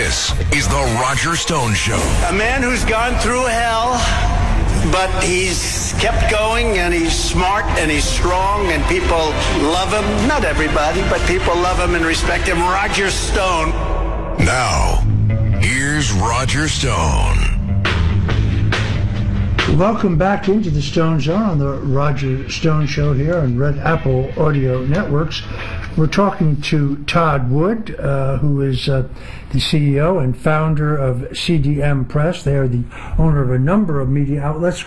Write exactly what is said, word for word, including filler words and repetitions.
This is The Roger Stone Show. A man who's gone through hell, but he's kept going, and he's smart, and he's strong, and people love him. Not everybody, but people love him and respect him. Roger Stone. Now, here's Roger Stone. Welcome back into the Stone Zone on the Roger Stone Show here on Red Apple Audio Networks. We're talking to Todd Wood, uh, who is uh, the C E O and founder of C D M Press. They are the owner of a number of media outlets.